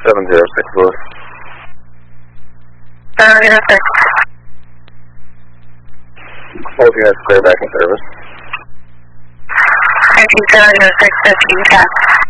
706 Louis. 706. Both units clear back in service. 706, 15 10.